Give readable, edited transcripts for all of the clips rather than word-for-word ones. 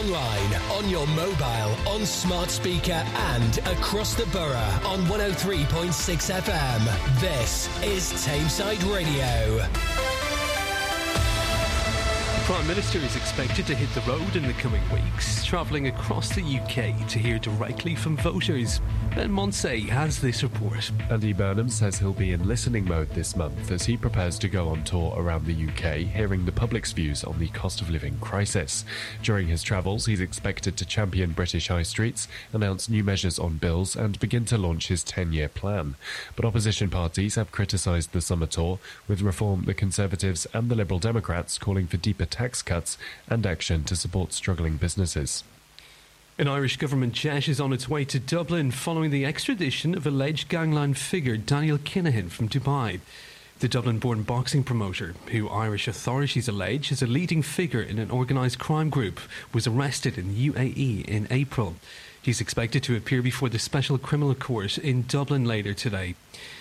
online, on your mobile, on smart speaker and across the borough on 103.6 FM. This is Tameside Radio. The Prime Minister is expected to hit the road in the coming weeks, travelling across the UK to hear directly from voters. Ben Monsey has this report. Andy Burnham says he'll be in listening mode this month as he prepares to go on tour around the UK, hearing the public's views on the cost of living crisis. During his travels, he's expected to champion British high streets, announce new measures on bills and begin to launch his 10-year plan. But opposition parties have criticised the summer tour, with Reform, the Conservatives and the Liberal Democrats calling for deeper tax cuts and action to support struggling businesses. An Irish government jet is on its way to Dublin following the extradition of alleged gangland figure Daniel Kinahan from Dubai. The Dublin-born boxing promoter, who Irish authorities allege is a leading figure in an organised crime group, was arrested in the UAE in April. He's expected to appear before the Special Criminal Court in Dublin later today.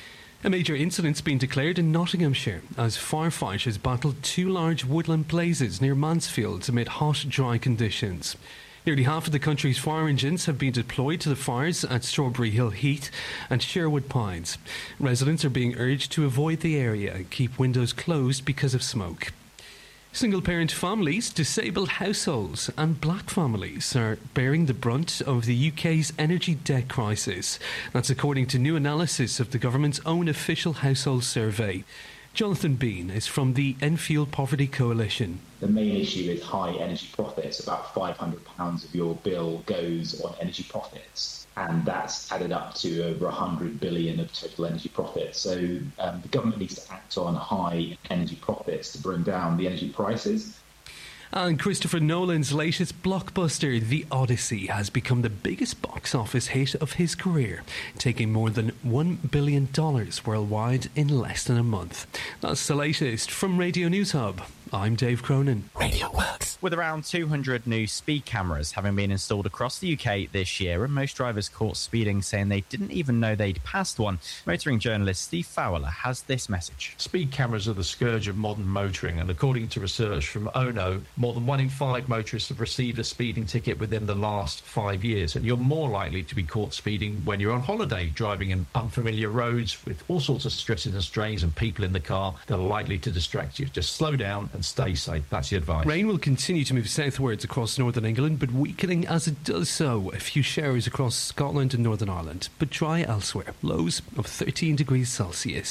A major incident's been declared in Nottinghamshire as firefighters battled two large woodland blazes near Mansfield amid hot, dry conditions. Nearly half of the country's fire engines have been deployed to the fires at Strawberry Hill Heath and Sherwood Pines. Residents are being urged to avoid the area and keep windows closed because of smoke. Single-parent families, disabled households and black families are bearing the brunt of the UK's energy debt crisis. That's according to new analysis of the government's own official household survey. Jonathan Bean is from the Enfield Poverty Coalition. The main issue is high energy profits. About £500 of your bill goes on energy profits, and that's added up to over 100 billion of total energy profits. So the government needs to act on high energy profits to bring down the energy prices. And Christopher Nolan's latest blockbuster, The Odyssey, has become the biggest box office hit of his career, taking more than $1 billion worldwide in less than a month. That's the latest from Radio News Hub. I'm Dave Cronin. Radio Works. With around 200 new speed cameras having been installed across the UK this year, and most drivers caught speeding saying they didn't even know they'd passed one, motoring journalist Steve Fowler has this message. Speed cameras are the scourge of modern motoring, and according to research from ONO, more than 1 in 5 motorists have received a speeding ticket within the last 5 years, and you're more likely to be caught speeding when you're on holiday, driving in unfamiliar roads with all sorts of stresses and strains and people in the car that are likely to distract you. Just slow down and stay safe. That's the advice. Rain will continue to move southwards across northern England, but weakening as it does so. A few showers across Scotland and Northern Ireland, but dry elsewhere. Lows of 13 degrees Celsius.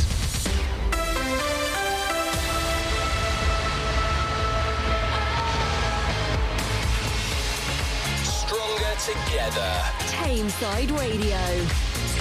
Stronger together. Tameside Radio.